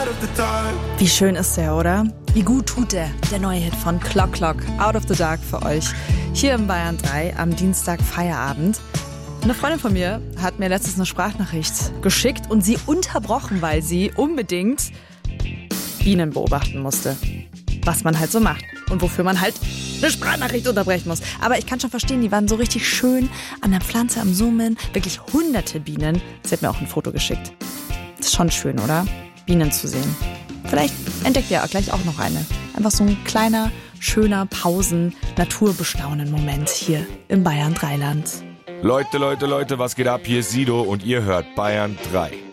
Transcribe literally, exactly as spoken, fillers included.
Wie schön ist der, oder? Wie gut tut der, der neue Hit von Clock Clock, Out of the Dark für euch. Hier im Bayern drei am Dienstag Feierabend. Eine Freundin von mir hat mir letztens eine Sprachnachricht geschickt und sie unterbrochen, weil sie unbedingt Bienen beobachten musste. Was man halt so macht und wofür man halt eine Sprachnachricht unterbrechen muss. Aber ich kann schon verstehen, die waren so richtig schön an der Pflanze am Zoomen. Wirklich hunderte Bienen. Sie hat mir auch ein Foto geschickt. Das ist schon schön, oder? Bienen zu sehen. Vielleicht entdeckt ihr gleich auch noch eine. Einfach so ein kleiner, schöner Pausen-, Naturbestaunen-Moment hier im Bayern drei Land. Leute, Leute, Leute, was geht ab? Hier ist Sido und ihr hört Bayern drei.